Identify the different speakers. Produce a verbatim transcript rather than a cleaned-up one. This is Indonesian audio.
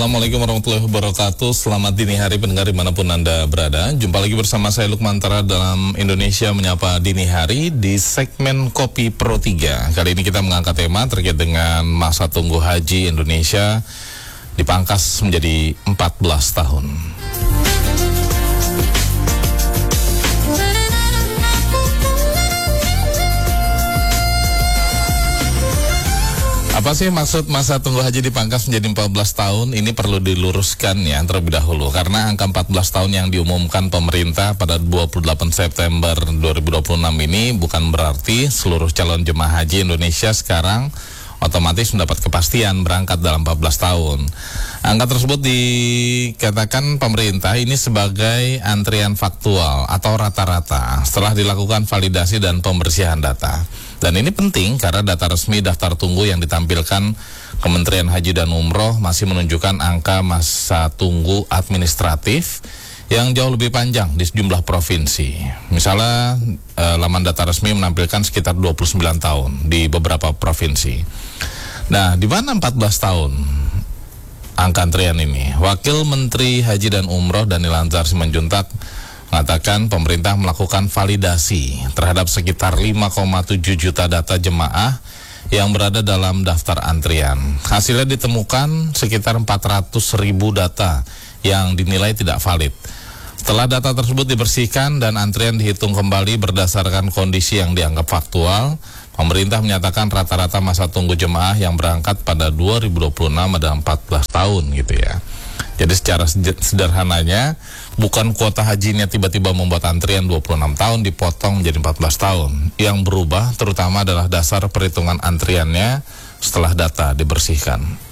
Speaker 1: Assalamualaikum warahmatullahi wabarakatuh. Selamat dini hari pendengar dimanapun Anda berada. Jumpa lagi bersama saya Lukman Tara dalam Indonesia Menyapa Dini Hari di segmen Kopi Pro tiga. Kali ini kita mengangkat tema terkait dengan masa tunggu haji Indonesia dipangkas menjadi empat belas tahun. Apa sih maksud masa tunggu haji dipangkas menjadi empat belas tahun? Ini perlu diluruskan ya terlebih dahulu, karena angka empat belas tahun yang diumumkan pemerintah pada dua puluh delapan September dua ribu dua puluh enam ini bukan berarti seluruh calon jemaah haji Indonesia sekarang otomatis mendapat kepastian berangkat dalam empat belas tahun. Angka tersebut dikatakan pemerintah ini sebagai antrian faktual atau rata-rata setelah dilakukan validasi dan pembersihan data. Dan ini penting karena data resmi daftar tunggu yang ditampilkan Kementerian Haji dan Umroh masih menunjukkan angka masa tunggu administratif yang jauh lebih panjang di sejumlah provinsi. Misalnya eh, laman data resmi menampilkan sekitar dua puluh sembilan tahun di beberapa provinsi. Nah, di mana empat belas tahun angka antrian ini? Wakil Menteri Haji dan Umroh Daniel Anzar Simanjuntak mengatakan pemerintah melakukan validasi terhadap sekitar lima koma tujuh juta data jemaah yang berada dalam daftar antrian. Hasilnya ditemukan sekitar empat ratus ribu data yang dinilai tidak valid. Setelah data tersebut dibersihkan dan antrian dihitung kembali berdasarkan kondisi yang dianggap faktual, pemerintah menyatakan rata-rata masa tunggu jemaah yang berangkat pada dua ribu dua puluh enam ada empat belas tahun gitu ya. Jadi secara sederhananya, bukan kuota hajinya tiba-tiba membuat antrian dua puluh enam tahun dipotong menjadi empat belas tahun. Yang berubah terutama adalah dasar perhitungan antriannya setelah data dibersihkan.